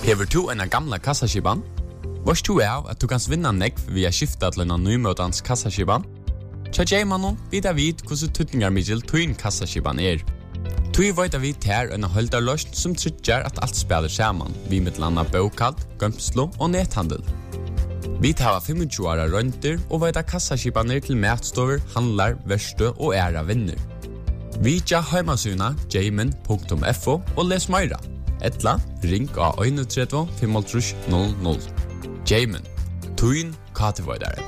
Hever du en gamla kassaskiban? Varst du at du kan vinna nekv via skifta til en nymøtans kassaskiban? Tja Jaimanon vidar vid hvordan tutningar middel tuin kassaskiban Tui veit vi ter en holdarløst som tryggjar at alt spiller saman, vi med landa bokald, gømslo og nethandel. Vi tar 25 åra rønter og veit kassaskibaner til matstover, handlar, verstø og æra vinner. Vi tja heimasuna jaimen.fo og les meira. Etla, ring av 31 500. Jaimen, tuin katevoidare.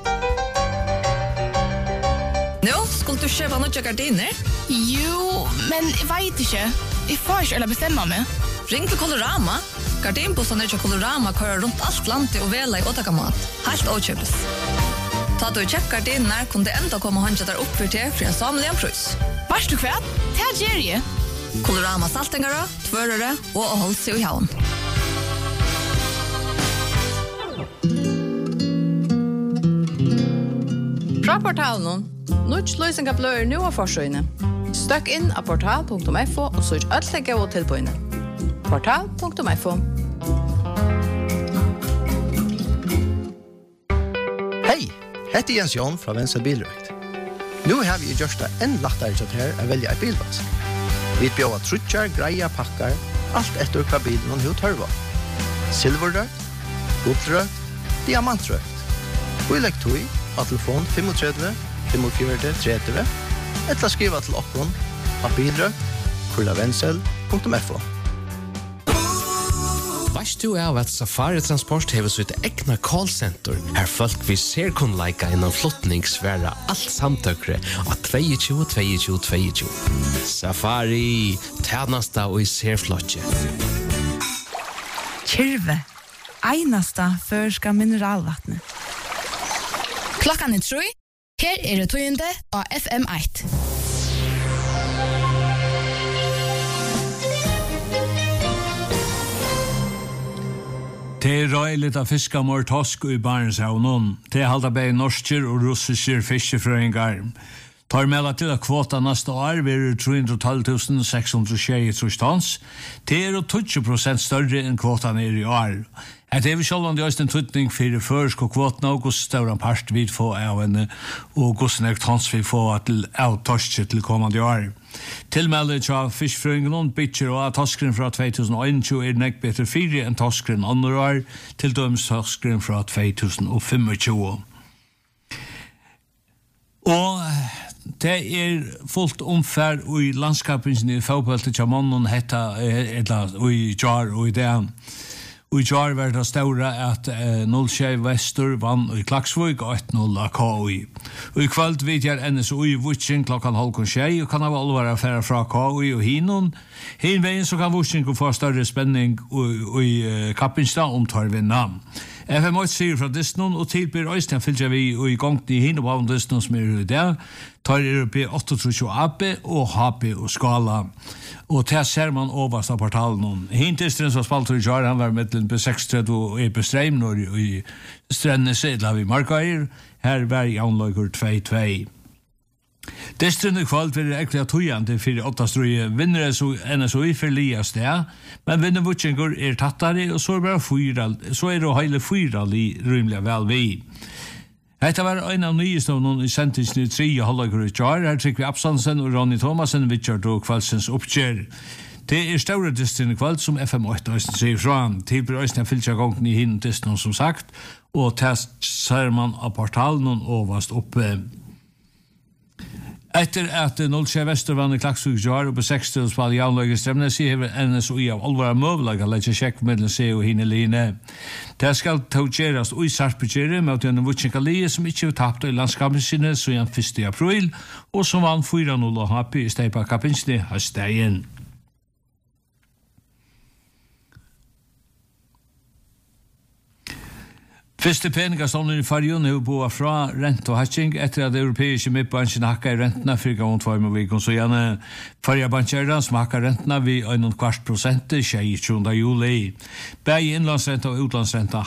Nå, skulle du kjøpe noen gardiner? Jo, men jeg vet ikke. Jeg får ikke eller bestemme meg. Ring til Colorama. Gardinbossene til Colorama kører rundt alt landet og vela i åtakamat. Helt åkjøpes. Ta du kjøpt gardiner, kunne det enda komme håndja der opp for til en samlig pris. Varst du kvært? Det gjør jeg. Colorama saltingere, tvørere og å holde seg i havn. Fra portalen Nuts løsninga blør nu av forsøyene. Støkk inn av portal.fo og søk alt legge og tilbøyene. Portal.fo. Hei, heter Jens Jon fra Venstre Bilrøkt. Nå har vi gjort det enn lettere til her å velge en bilvask. Vi bjør trutjar, greia, pakkar, alt etter hva bilen og hva tørva. Silverrøkt, gullrøkt, diamantrøkt. Og i lekktøy av telefon 35 45 30 eller skriva til okkon av bilrøkt@vensel.fo. Varst du av at Safari Transport hever sitt egna callcenter her folk vi ser kun leika innan flottningsværa alt samtøkre av 22 22 22. Safari, tjenasta og i serflotje. Kyrve, einasta førska mineralvattnet. Klokkan 3. Her det tøyende av FM1. Det røyligt av fiskamår tosk i Barentshavnen. Det halda bei norsker og russiske fiskefrøyngar. Tar melda til at kvota neste år vil 312.623 tons. Det 20% større enn kvotan i år. Det vi selv om det er en tøtning for først og kvoten og hvordan større part vi får av henne og hvordan tons vi får til av torsk til kommende år. Tilmeldet av fiskfrøyngen bytter og torskren fra 2021 nek bedre 4 enn torskren andre år, til døms torskren fra 2025. Og det fullt omfær i landskapen i fotball til Kjamannen hetta i jar og i det. Og i jar var det større at 0-6 Vestur vann i Klaksvøk og 1-0 av KI. Og i kveld vidjer NSOI Vutsing klokken 6:30 og kan av alvor affære fra KI og Hinon. Hin veien så kan Vutsing få større spenning i Kappinstad om tar vinna. FM8 sier fra Disnon og tilbyr Øystein fylgjer vi i gang i Hinobavn Disnon som i dag. Tar B830 AB og HP og Skala. Og til ser man overst av portalen. Hintistren som spalt i jar, han var med B630 og Ebestreim når i Strennes Edlav i Markøyer. Her var Jaunløyker 2-2. Destren kvalt vil ekkert tøyande for 8-strøye vinner NSOI for Lias det, men vinner Vutsjengur tattere, og så det hele 4 rymelig vel vi. Dette var en av nyestånden i sentingen i 3 halvdager i jar. Her trykker vi Absalsen og Ronny Thomasen, Vitjard og kveldsens oppkjør. Det større distrin i kveld som FM8 Øysten sier fra. Tilbyr Øysten fyllt gongen i hinn distrin som sagt, og test ser man av portalen og overst oppe. Etter at 0-6 Vestur vann i Klaksvøk jar og på 60 og spal Jaunløyge Stremnes hever NSOI av alvor møvelag å legge sjekk mellom seg og hine line. Det skal taugerast ui Sarpegjerre med denne Vutsjenkalie som ikke har tapt i landskapen sine så igjen 1. april og som vann 4-0 og HP i Steipa Kapinsni har stegen. Første peningastånden i fargen er bo fra rent og hatching etter at europeiske midtbransjen hakka i rentene for gang 2 måneder. Så gjerne fargebankjæren som hakka rentene ved 1,25%, 22. juli. Begge innlandsrenta og utlandsrenta